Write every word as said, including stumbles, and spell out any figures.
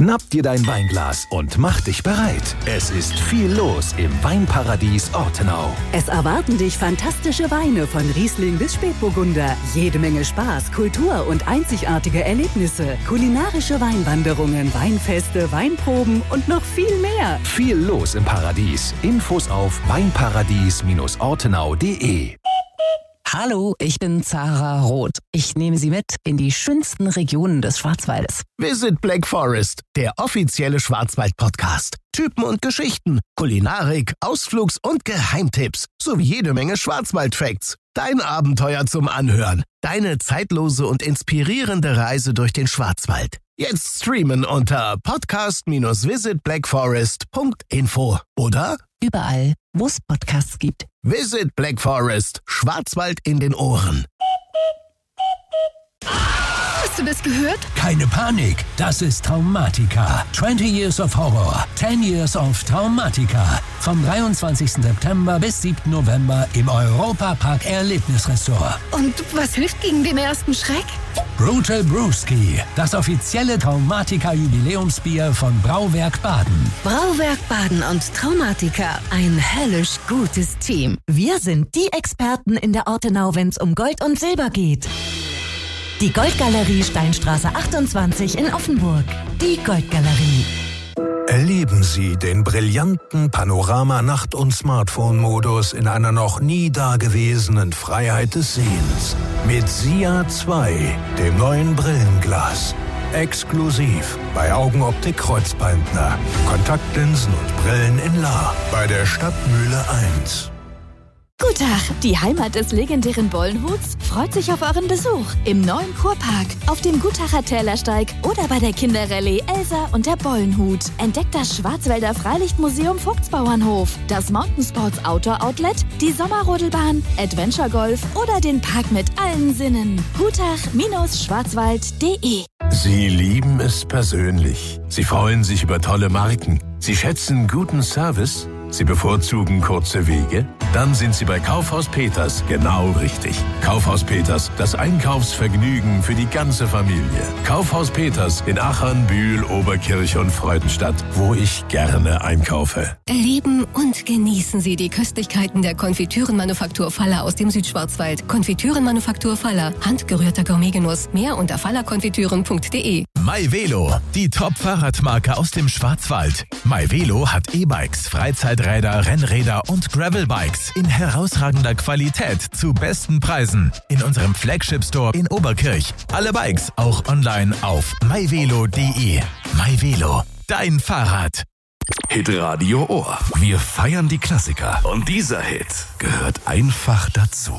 Schnapp dir dein Weinglas und mach dich bereit. Es ist viel los im Weinparadies Ortenau. Es erwarten dich fantastische Weine von Riesling bis Spätburgunder. Jede Menge Spaß, Kultur und einzigartige Erlebnisse. Kulinarische Weinwanderungen, Weinfeste, Weinproben und noch viel mehr. Viel los im Paradies. Infos auf weinparadies ortenau punkt de. Hallo, ich bin Zara Roth. Ich nehme Sie mit in die schönsten Regionen des Schwarzwaldes. Visit Black Forest, der offizielle Schwarzwald-Podcast. Typen und Geschichten, Kulinarik, Ausflugs- und Geheimtipps sowie jede Menge Schwarzwald-Facts. Dein Abenteuer zum Anhören. Deine zeitlose und inspirierende Reise durch den Schwarzwald. Jetzt streamen unter podcast Bindestrich visit black forest Punkt info oder Überall, wo es Podcasts gibt. Visit Black Forest, Schwarzwald in den Ohren. Hast du das gehört? Keine Panik, das ist Traumatica. zwanzig Years of Horror, zehn Years of Traumatica. Vom dreiundzwanzigsten September bis siebten November im Europa-Park Erlebnisressort. Und was hilft gegen den ersten Schreck? Brutal Brewski, das offizielle Traumatica-Jubiläumsbier von Brauwerk Baden. Brauwerk Baden und Traumatica, ein höllisch gutes Team. Wir sind die Experten in der Ortenau, wenn's um Gold und Silber geht. Die Goldgalerie Steinstraße achtundzwanzig in Offenburg. Die Goldgalerie. Erleben Sie den brillanten Panorama-Nacht- und Smartphone-Modus in einer noch nie dagewesenen Freiheit des Sehens. Mit SIA zwei, dem neuen Brillenglas. Exklusiv bei Augenoptik Kreuzbeindner. Kontaktlinsen und Brillen in La. Bei der Stadtmühle eins. Gutach, die Heimat des legendären Bollenhuts, freut sich auf euren Besuch im neuen Kurpark, auf dem Gutacher Tälersteig oder bei der Kinderrallye Elsa und der Bollenhut. Entdeckt das Schwarzwälder Freilichtmuseum Vogtsbauernhof, das Mountainsports Outdoor Outlet, die Sommerrodelbahn, Adventure Golf oder den Park mit allen Sinnen. gutach Schwarzwald Punkt de. Sie lieben es persönlich. Sie freuen sich über tolle Marken. Sie schätzen guten Service. Sie bevorzugen kurze Wege? Dann sind Sie bei Kaufhaus Peters genau richtig. Kaufhaus Peters, das Einkaufsvergnügen für die ganze Familie. Kaufhaus Peters in Achern, Bühl, Oberkirch und Freudenstadt, wo ich gerne einkaufe. Erleben und genießen Sie die Köstlichkeiten der Konfitürenmanufaktur Faller aus dem Südschwarzwald. Konfitürenmanufaktur Faller, handgerührter Gourmetgenuss. Mehr unter fallerkonfitüren punkt de. MyVelo, die Top-Fahrradmarke aus dem Schwarzwald. MyVelo hat E-Bikes, Freizeiträder, Rennräder und Gravelbikes in herausragender Qualität zu besten Preisen. In unserem Flagship-Store in Oberkirch. Alle Bikes auch online auf myvelo punkt de. MyVelo, dein Fahrrad. Hitradio Ohr. Wir feiern die Klassiker. Und dieser Hit gehört einfach dazu.